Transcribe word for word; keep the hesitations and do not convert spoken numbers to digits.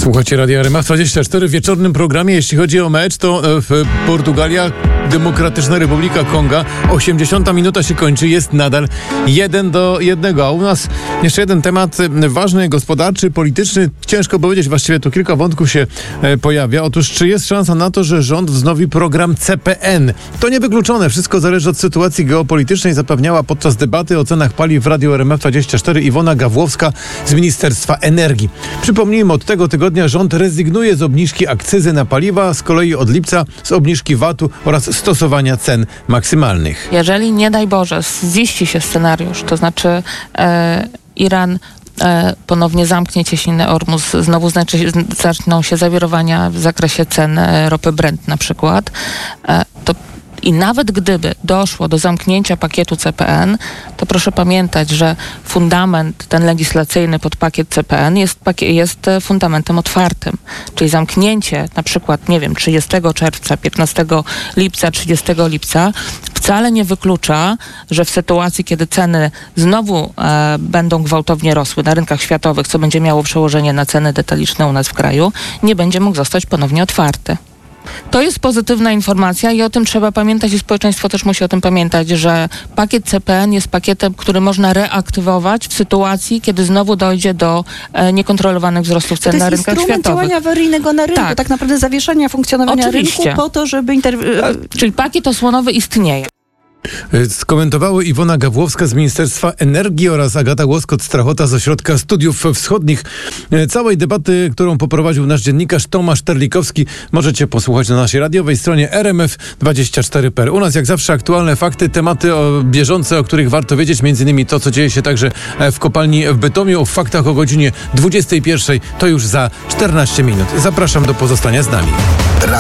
Słuchajcie Radia R M F dwadzieścia cztery w wieczornym programie. Jeśli chodzi o mecz, to w Portugalia, Demokratyczna Republika Konga. osiemdziesiąta minuta się kończy, jest nadal jeden do jednego. A u nas jeszcze jeden temat ważny, gospodarczy, polityczny. Ciężko powiedzieć, właściwie tu kilka wątków się e, pojawia. Otóż czy jest szansa na to, że rząd wznowi program C P N? To niewykluczone. Wszystko zależy od sytuacji geopolitycznej, zapewniała podczas debaty o cenach paliw w Radiu R M F dwadzieścia cztery Iwona Gawłowska z Ministerstwa Energii. Przypomnijmy, od tego tygodnia rząd rezygnuje z obniżki akcyzy na paliwa, z kolei od lipca z obniżki V A T-u oraz stosowania cen maksymalnych. Jeżeli nie daj Boże ziści się scenariusz, to znaczy e, Iran e, ponownie zamknie cieśninę Ormus, znowu znaczy, zaczną się zawirowania w zakresie cen e, ropy Brent na przykład, e, to i nawet gdyby doszło do zamknięcia pakietu C P N, to proszę pamiętać, że fundament ten legislacyjny pod pakiet C P N jest, jest fundamentem otwartym. Czyli zamknięcie na przykład, nie wiem, trzydziestego czerwca, piętnastego lipca, trzydziestego lipca wcale nie wyklucza, że w sytuacji, kiedy ceny znowu e, będą gwałtownie rosły na rynkach światowych, co będzie miało przełożenie na ceny detaliczne u nas w kraju, nie będzie mógł zostać ponownie otwarty. To jest pozytywna informacja i o tym trzeba pamiętać i społeczeństwo też musi o tym pamiętać, że pakiet C P N jest pakietem, który można reaktywować w sytuacji, kiedy znowu dojdzie do e, niekontrolowanych wzrostów cen na rynkach światowych. To jest instrument działania awaryjnego na rynku, tak, tak naprawdę zawieszenia funkcjonowania Oczywiście. rynku po to, żeby... Interw- Czyli pakiet osłonowy istnieje. Skomentowały Iwona Gawłowska z Ministerstwa Energii oraz Agata Łoskot-Strachota z Ośrodka Studiów Wschodnich. Całej debaty, którą poprowadził nasz dziennikarz Tomasz Terlikowski, możecie posłuchać na naszej radiowej stronie R M F dwadzieścia cztery kropka p l. U nas jak zawsze aktualne fakty, tematy o bieżące, o których warto wiedzieć, między innymi to, co dzieje się także w kopalni w Bytomiu. W faktach o godzinie dwudziestej pierwszej to już za czternaście minut. Zapraszam do pozostania z nami.